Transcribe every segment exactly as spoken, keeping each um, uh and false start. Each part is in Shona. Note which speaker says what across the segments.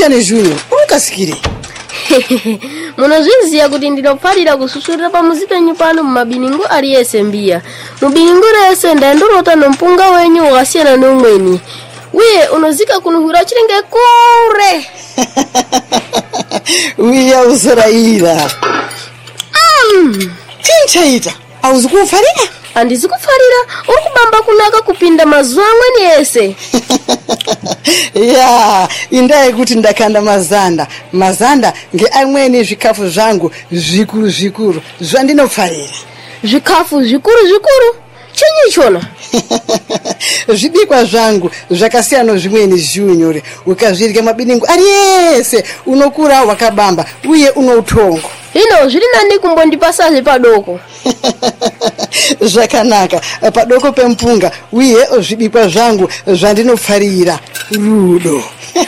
Speaker 1: Unjani Junior, urukasikire.
Speaker 2: Munozviziya kuti ndinofarira kususurira pamuzipenyu pano mumabiningu ari ese mbiya. Mubiningu rese ndandorota nompunga wenyu wakasiyana neumweni. Uye unozika kunuhura chirenge kure.
Speaker 1: Uya usaraira.
Speaker 2: Mm.
Speaker 1: Tinchaita, auzi kufarira?
Speaker 2: Andizi kufarira, uri kubamba kunaka kupinda mazuwa amweni ese.
Speaker 1: Ya, indaye kuti ndakanda mazanda. Mazanda nge amweni zvikafu zvangu zvikuru zvikuru zvandinofarira.
Speaker 2: Zvikafu zvikuru zvikuru? Chenyi chona?
Speaker 1: Zvibikwa zvangu zvakasiyana zvimweni Junior. Ukazvirya mabiningu ari ese unokura wakabamba uye unoutongo.
Speaker 2: Hino zviri nani kumbondipasa padoko.
Speaker 1: Zvakanaka padoko pempunga uye zvibikwa zvangu zvandinofarira rudo.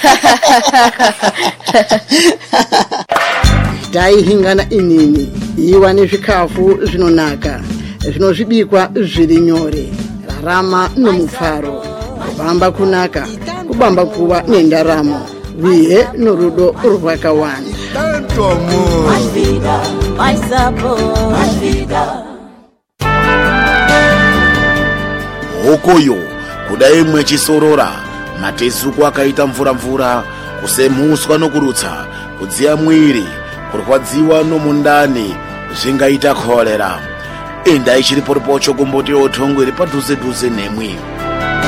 Speaker 1: Dai hingana inini iwa nezvikafu zvinonaka zvinozvibikwa zviri nyore, rarama nomufaro, kubamba kunaka, kubamba kuva nendaramo uye norudo rwakawanda.
Speaker 3: Mais vida, mais sabor, mais vida.
Speaker 4: Hokoyo kudai mwechisorora, matezuku akaita mvura mvura, kusemuswa nokurutsa, kudziya mwiri, kurwadziwa nomundani, zvingaita kolera. Enda ichiri poripocho kumboti otongwe padhuze dhuze nemwi.